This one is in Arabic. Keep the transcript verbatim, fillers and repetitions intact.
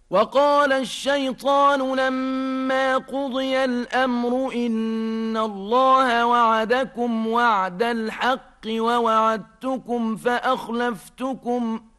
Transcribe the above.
وقال الشيطان لما قضي الأمر إن الله وعدكم وعد الحق ووعدتكم فأخلفتكم